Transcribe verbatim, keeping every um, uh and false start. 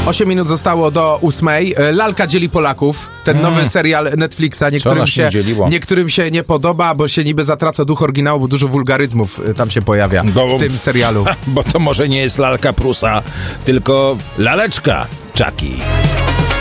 osiem minut zostało do ósmej. Lalka dzieli Polaków. Ten mm. nowy serial Netflixa. Niektórym się, niektórym się nie podoba, bo się niby zatraca duch oryginału, bo dużo wulgaryzmów tam się pojawia bo, w tym serialu. Bo to może nie jest lalka Prusa, tylko laleczka Chucky.